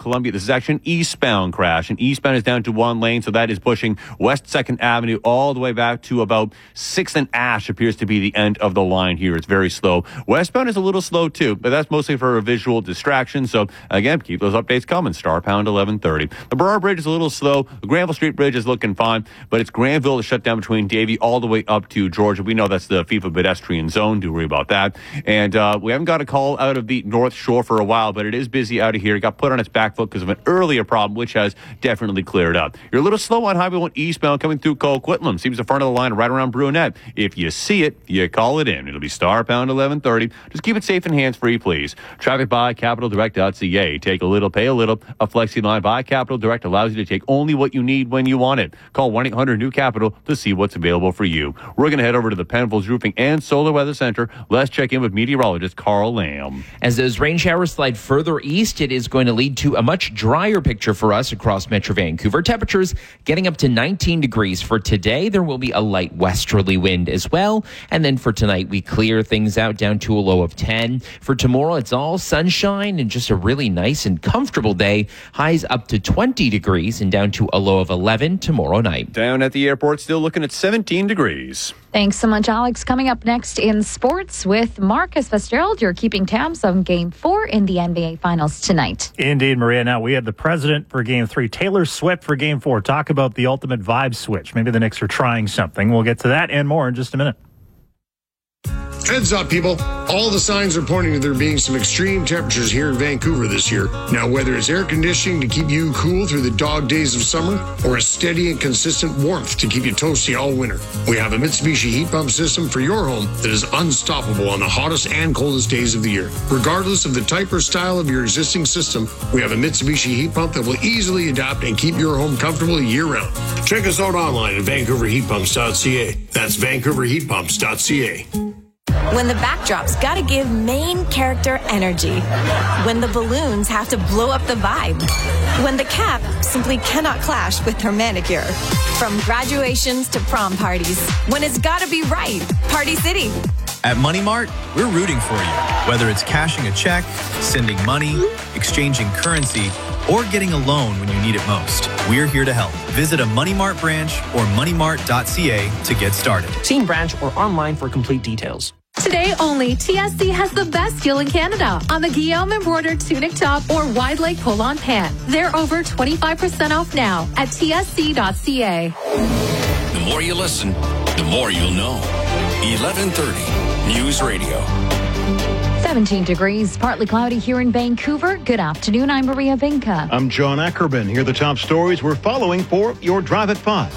Columbia. This is actually an eastbound crash. And eastbound is down to one lane, so that is pushing West 2nd Avenue all the way back to about 6th and Ash appears to be the end of the line here. It's very slow. Westbound is a little slow too, but that's mostly for a visual distraction. So again, keep those updates coming. Star pound 1130. The Burrard Bridge is a little slow. The Granville Street Bridge is looking fine, but it's Granville is shut down between Davie all the way up to Georgia. We know that's the FIFA pedestrian zone. Do worry about that. And we haven't got a call out of the North Shore for a while, but it is busy out of here. It got put on its back foot because of an earlier problem, which has definitely cleared up. You're a little slow on Highway 1 eastbound coming through Coquitlam. Seems the front of the line right around Brunette. If you see it, you call it in. It'll be star pound 1130. Just keep it safe and hands-free, please. Traffic by CapitalDirect.ca. Take a little, pay a little. A flexi line by Capital Direct allows you to take only what you need when you want it. Call 1-800-NEW-CAPITAL to see what's available for you. We're going to head over to the Penfolds Roofing and Solar Weather Center. Let's check in with meteorologist Carl Lamb. As those rain showers slide further east, it is going to lead to a much drier picture for us across Metro Vancouver. Temperatures getting up to 19 degrees for today. There will be a light westerly wind as well. And then for tonight, we clear things out down to a low of 10. For tomorrow, it's all sunshine and just a really nice and comfortable day. Highs up to 20 degrees and down to a low of 11 tomorrow night. Down at the airport, still looking at 17 degrees. Thanks so much, Alex. Coming up next in sports with Marcus Fitzgerald. You're keeping tabs on Game 4 in the NBA Finals tonight. Indeed, Maria. Now, we have the president for Game 3, Taylor Swift for Game 4. Talk about the ultimate vibe switch. Maybe the Knicks are trying something. We'll get to that and more in just a minute. Heads up, people. All the signs are pointing to there being some extreme temperatures here in Vancouver this year. Now, whether it's air conditioning to keep you cool through the dog days of summer or a steady and consistent warmth to keep you toasty all winter, we have a Mitsubishi heat pump system for your home that is unstoppable on the hottest and coldest days of the year. Regardless of the type or style of your existing system, we have a Mitsubishi heat pump that will easily adapt and keep your home comfortable year-round. Check us out online at VancouverHeatPumps.ca. That's VancouverHeatPumps.ca. When the backdrop's gotta give main character energy. When the balloons have to blow up the vibe. When the cap simply cannot clash with her manicure. From graduations to prom parties. When it's gotta be right. Party City. At Money Mart, we're rooting for you. Whether it's cashing a check, sending money, exchanging currency, or getting a loan when you need it most, we're here to help. Visit a Money Mart branch or moneymart.ca to get started. See in branch or online for complete details. Today only, TSC has the best deal in Canada on the Guillaume embroidered tunic top or wide leg pull-on pant. They're over 25% off now at tsc.ca. The more you listen, the more you'll know. 1130 News Radio. 17 degrees, partly cloudy here in Vancouver. Good afternoon, I'm Maria Vinca. I'm John Ackerman. Here are the top stories we're following for your Drive at 5.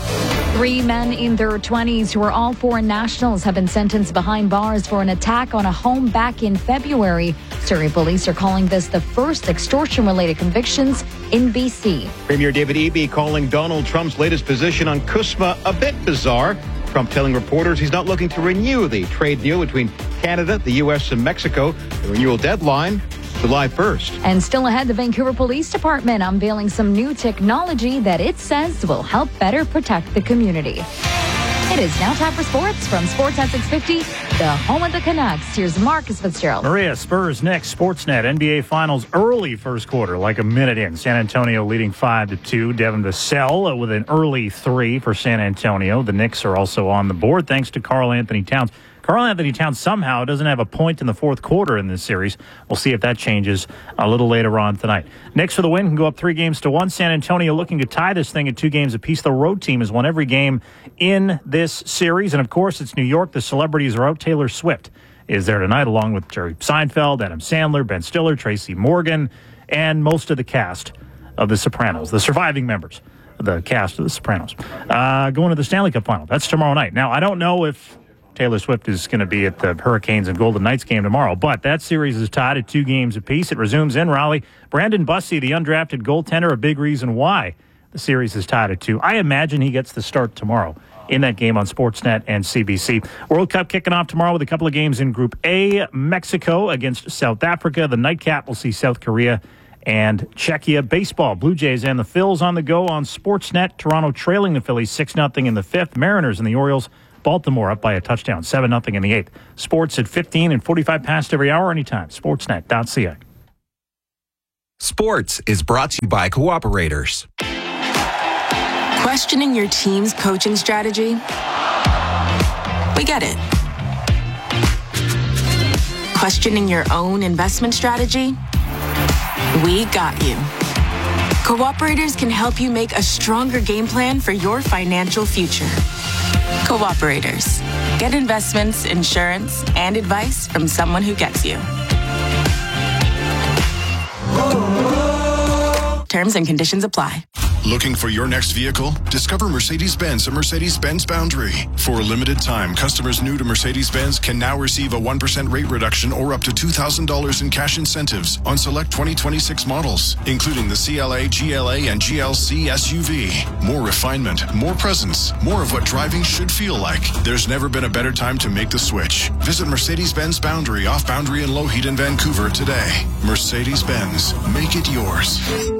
3 men in their 20s who are all foreign nationals have been sentenced behind bars for an attack on a home back in February. Surrey police are calling this the first extortion-related convictions in BC. Premier David Eby calling Donald Trump's latest position on CUSMA a bit bizarre. Trump telling reporters he's not looking to renew the trade deal between Canada, the U.S., and Mexico. The renewal deadline, July 1st. And still ahead, the Vancouver Police Department unveiling some new technology that it says will help better protect the community. It is now time for sports from Sports at 650, the home of the Canucks. Here's Marcus Fitzgerald. Maria, Spurs next. Sportsnet NBA Finals early first quarter, like a minute in. San Antonio leading 5-2. Devin Vassell with an early 3 for San Antonio. The Knicks are also on the board thanks to Karl Anthony Towns. Karl Anthony Towns somehow doesn't have a point in the fourth quarter in this series. We'll see if that changes a little later on tonight. Knicks for the win can go up 3-1. San Antonio looking to tie this thing at 2 games apiece. The road team has won every game in this series. And, of course, it's New York. The celebrities are out. Taylor Swift is there tonight along with Jerry Seinfeld, Adam Sandler, Ben Stiller, Tracy Morgan, and most of the cast of The Sopranos, the surviving members of the cast of The Sopranos. Going to the Stanley Cup Final. That's tomorrow night. Now, I don't know if Taylor Swift is going to be at the Hurricanes and Golden Knights game tomorrow, but that series is tied at 2 games apiece. It resumes in Raleigh. Brandon Bussey, the undrafted goaltender, a big reason why the series is tied at 2. I imagine he gets the start tomorrow in that game on Sportsnet and CBC. World Cup kicking off tomorrow with a couple of games in Group A. Mexico against South Africa. The nightcap will see South Korea and Czechia. Baseball, Blue Jays and the Phils on the go on Sportsnet. Toronto trailing the Phillies 6-0 in the 5th. Mariners and the Orioles. Baltimore up by a touchdown, 7-0 in the 8th. Sports at 15 and 45 past every hour anytime. Sportsnet.ca. Sports is brought to you by Cooperators. Questioning your team's coaching strategy? We get it. Questioning your own investment strategy? We got you. Cooperators can help you make a stronger game plan for your financial future. Cooperators. Get investments, insurance, and advice from someone who gets you. Terms and conditions apply. Looking for your next vehicle? Discover Mercedes-Benz at Mercedes-Benz Boundary. For a limited time, customers new to Mercedes-Benz can now receive a 1% rate reduction or up to $2,000 in cash incentives on select 2026 models, including the CLA, GLA, and GLC SUV. More refinement, more presence, more of what driving should feel like. There's never been a better time to make the switch. Visit Mercedes-Benz Boundary off Boundary and Lougheed in Vancouver today. Mercedes-Benz. Make it yours.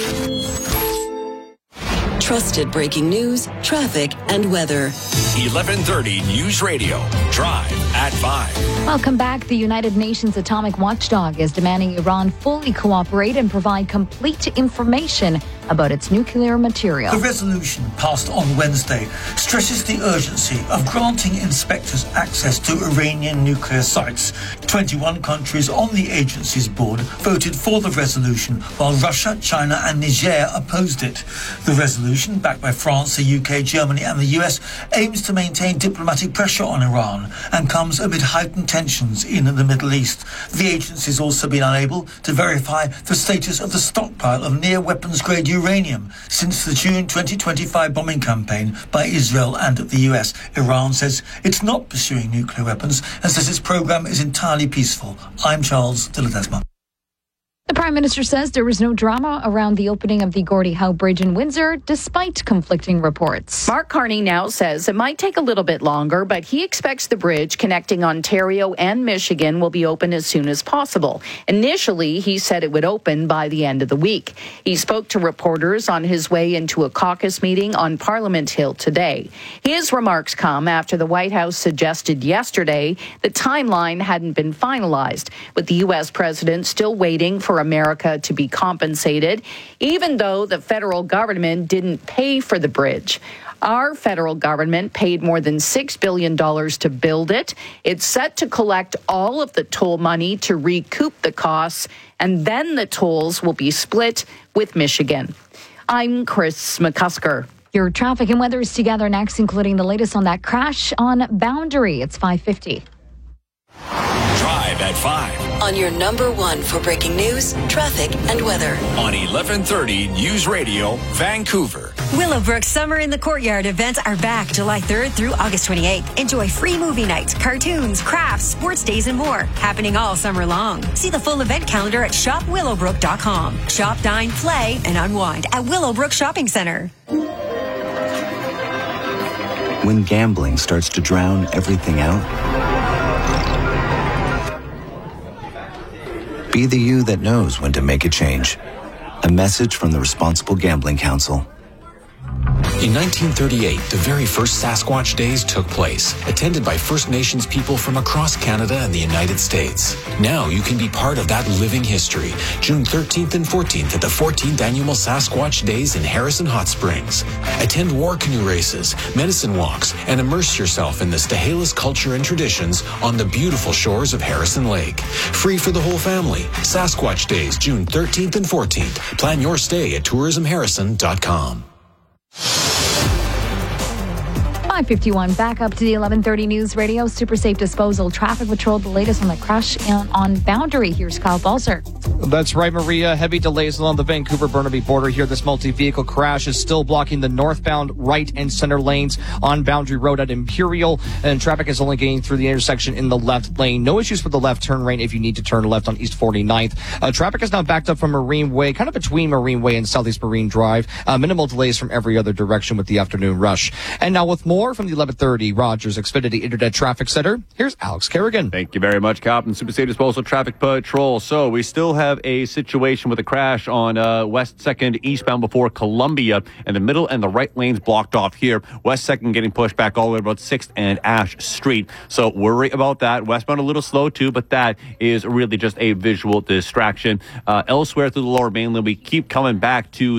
Trusted breaking news, traffic, and weather. 1130 News Radio. Drive at 5. Welcome back. The United Nations Atomic Watchdog is demanding Iran fully cooperate and provide complete information about its nuclear material. The resolution passed on Wednesday stresses the urgency of granting inspectors access to Iranian nuclear sites. 21 countries on the agency's board voted for the resolution, while Russia, China, and Niger opposed it. The resolution, backed by France, the UK, Germany, and the US, aims to maintain diplomatic pressure on Iran and comes amid heightened tensions in the Middle East. The agency has also been unable to verify the status of the stockpile of near-weapons-grade uranium since the June 2025 bombing campaign by Israel and the US. Iran says it's not pursuing nuclear weapons and says its program is entirely peaceful. I'm Charles de Ledesma. The Prime Minister says there was no drama around the opening of the Gordie Howe Bridge in Windsor, despite conflicting reports. Mark Carney now says it might take a little bit longer, but he expects the bridge connecting Ontario and Michigan will be open as soon as possible. Initially, he said it would open by the end of the week. He spoke to reporters on his way into a caucus meeting on Parliament Hill today. His remarks come after the White House suggested yesterday the timeline hadn't been finalized, with the U.S. president still waiting for America to be compensated, even though the federal government didn't pay for the bridge. Our federal government paid more than $6 billion to build it. It's set to collect all of the toll money to recoup the costs, and then the tolls will be split with Michigan. I'm Chris McCusker. Your traffic and weather is together next, including the latest on that crash on Boundary. It's 5:50. Drive at 5. On your number one for breaking news, traffic, and weather. On 1130 News Radio, Vancouver. Willowbrook Summer in the Courtyard events are back July 3rd through August 28th. Enjoy free movie nights, cartoons, crafts, sports days, and more. Happening all summer long. See the full event calendar at shopwillowbrook.com. Shop, dine, play, and unwind at Willowbrook Shopping Center. When gambling starts to drown everything out, be the you that knows when to make a change. A message from the Responsible Gambling Council. In 1938, the very first Sasquatch Days took place, attended by First Nations people from across Canada and the United States. Now you can be part of that living history. June 13th and 14th at the 14th Annual Sasquatch Days in Harrison Hot Springs. Attend war canoe races, medicine walks, and immerse yourself in the Stahelis culture and traditions on the beautiful shores of Harrison Lake. Free for the whole family. Sasquatch Days, June 13th and 14th. Plan your stay at tourismharrison.com. 5:51. Back up to the 1130 News Radio. Super Safe Disposal Traffic Patrol. The latest on the crash on Boundary. Here's Kyle Balzer. That's right, Maria. Heavy delays along the Vancouver-Burnaby border here. This multi-vehicle crash is still blocking the northbound right and center lanes on Boundary Road at Imperial, and traffic is only getting through the intersection in the left lane. No issues with the left turn lane if you need to turn left on East 49th. Traffic is now backed up from Marine Way, kind of between Marine Way and Southeast Marine Drive. Minimal delays from every other direction with the afternoon rush. And now with more more from the 1130 Rogers Xfinity Internet Traffic Center. Here's Alex Kerrigan. Thank you very much, Captain. Super Safe Disposal Traffic Patrol. So we still have a situation with a crash on West 2nd eastbound before Columbia, and the middle and the right lanes blocked off here. West 2nd getting pushed back all the way about 6th and Ash Street. So worry about that. Westbound a little slow too, but that is really just a visual distraction. Elsewhere through the lower mainland, we keep coming back to